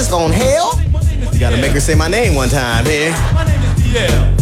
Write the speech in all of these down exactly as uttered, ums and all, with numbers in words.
just going hell. You gotta make her say my name one time here. My name is D L.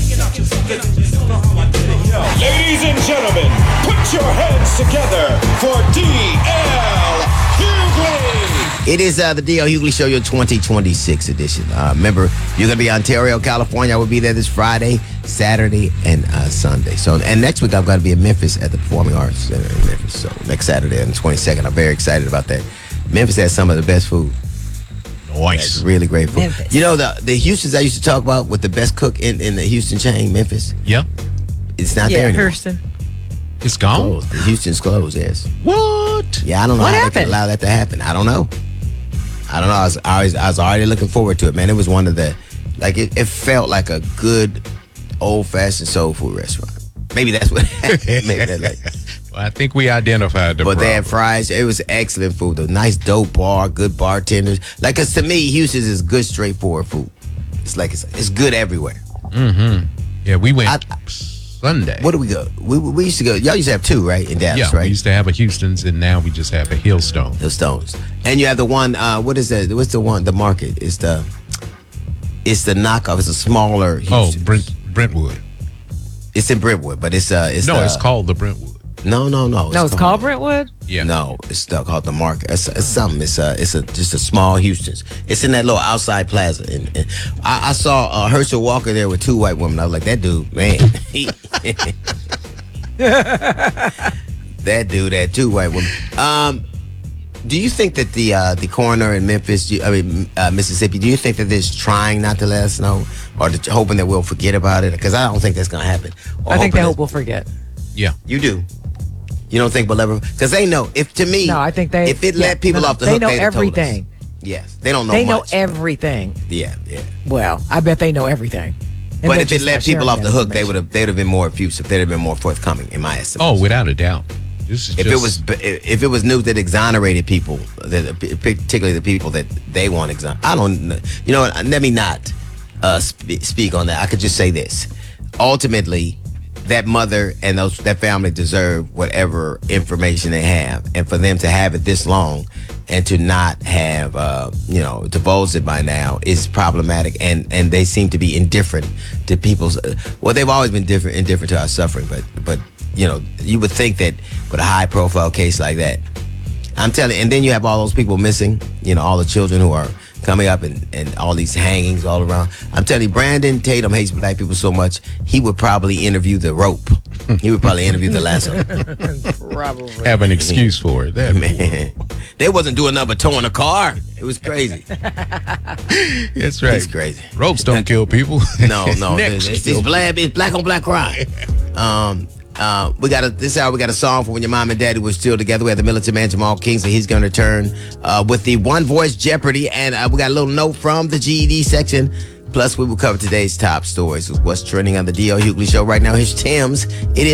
Ladies and gentlemen, put your hands together for D L Hughley. It is uh, the D L Hughley Show, your twenty twenty-six edition. Uh, remember, you're going to be in Ontario, California. I will be there this Friday, Saturday, and uh, Sunday. So, and next week, I've got to be in Memphis at the Performing Arts Center in Memphis. So, next Saturday on the twenty-second. I'm very excited about that. Memphis has some of the best food. Nice. That's really great food. Memphis. You know, the the Houstons I used to talk about with the best cook in, in the Houston chain, Memphis, Yeah. it's not Yeah, there anymore. Hurston. It's gone. Closed. The Houston's closed, yes. What? Yeah, I don't know What how they can happened? allow that to happen. I don't know. I don't know. I was, I was, I was already looking forward to it, man. It was one of the, like, it, it felt like a good old-fashioned soul food restaurant. Maybe that's what happened. Maybe that, like, Well, I think we identified the but they problem. had fries. It was excellent food. The nice dope bar, good bartenders. Like, cause to me, Houston's is good, straightforward food. It's like it's, it's good everywhere. Mm-hmm. Yeah, we went I- Sunday. Where do we go? We we used to go. Y'all used to have two, right, in Dallas, Yeah, right? we used to have a Houston's, and now we just have a Hillstone. The Stones. And you have the one. Uh, what is that? What's the one? The Market. It's the. It's the knockoff. It's a smaller. Oh, Houston's. Brent, Brentwood. It's in Brentwood, but it's uh. It's No, the, it's called the Brentwood. No, no, no. No, it's called Brentwood? Yeah. No, it's uh, called the Market. It's, it's something. It's uh, it's a just a small Houston's. It's in that little outside plaza. And, and I, I saw uh, Herschel Walker there with two white women. I was like, that dude, man. He, that dude had two white women. Um, do you think that the uh, the coroner in Memphis, I mean uh, Mississippi, do you think that they're trying not to let us know, or that- hoping that we'll forget about it? Because I don't think that's gonna happen. Or I think hoping they that- hope we'll forget. Yeah. You do. You don't think we'll ever? Because they know. If to me, No, I think they. if it yeah, let people no, off the they hook, know they'd have told us. everything. Yes, they don't know They know much. everything. yeah, yeah. Well, I bet they know everything. And But they're if it just let not people sharing off the that hook, they information. would have. They'd have been more effusive. They'd have been more forthcoming, in my estimation. Oh, without a doubt. This is If just, it was, if it was news that exonerated people, that particularly the people that they want exon, I don't. You know what? Let me not uh, sp- speak on that. I could just say this: ultimately, that mother and those that family deserve whatever information they have, and for them to have it this long and to not have, uh, you know, divulged it by now is problematic. And and they seem to be indifferent to people's. Uh, well, they've always been different, indifferent to our suffering, but but. You know, you would think that with a high profile case like that, I'm telling you, and then you have all those people missing, you know, all the children who are coming up and, and all these hangings all around. I'm telling you, Brandon Tatum hates black people so much, he would probably interview the rope. He would probably interview the lasso. Probably. have an excuse for it. That Man, they wasn't doing nothing but towing a car. It was crazy. That's right. It's crazy. Ropes don't kill people. No, no, Necks it's, kill it's black, it's black on black crime. Um, uh, we got a this hour. We got a song for when your mom and daddy were still together. We had the militant man Jamal Kingsley. He's going to return uh, with the One Voice Jeopardy, and uh, we got a little note from the G E D section. Plus, we will cover today's top stories. What's trending on the D L Hughley Show right now? Here's Tim's. It is.